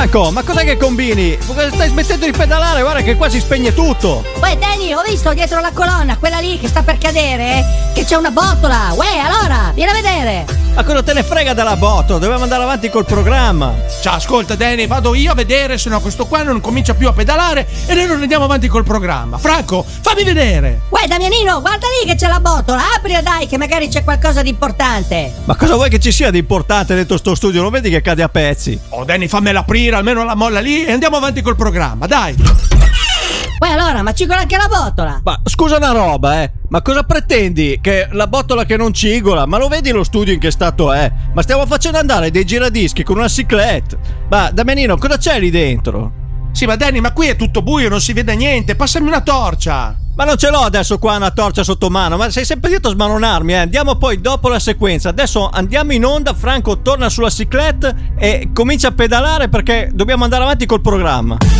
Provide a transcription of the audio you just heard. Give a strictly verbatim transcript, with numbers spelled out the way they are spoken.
Franco, ma cos'è che combini? Stai smettendo di pedalare, guarda che qua si spegne tutto. Uè Danny, ho visto dietro la colonna, quella lì che sta per cadere, che c'è una botola. Uè, allora, vieni a vedere. Ma cosa te ne frega della botola? Dobbiamo andare avanti col programma. Ciao, ascolta Danny, vado io a vedere, se no questo qua non comincia più a pedalare e noi non andiamo avanti col programma. Franco, fammi vedere. Uè Damianino, guarda lì che c'è la botola, aprila dai che magari c'è qualcosa di importante. Ma cosa vuoi che ci sia di importante dentro sto studio? Non vedi che cade a pezzi? Oh Danny, fammela aprire, almeno la molla lì e andiamo avanti col programma, dai. Uè allora, ma cigola anche la botola. Ma scusa una roba, eh. Ma cosa pretendi? Che la botola che non cigola? Ma lo vedi lo studio in che stato è? Ma stiamo facendo andare dei giradischi con una cyclette. Ma Damianino, cosa c'è lì dentro? Sì, ma Danny, ma qui è tutto buio, non si vede niente. Passami una torcia. Ma non ce l'ho adesso qua una torcia sotto mano. Ma sei sempre dietro a smanonarmi, eh. Andiamo poi dopo la sequenza. Adesso andiamo in onda, Franco torna sulla cyclette e comincia a pedalare perché dobbiamo andare avanti col programma.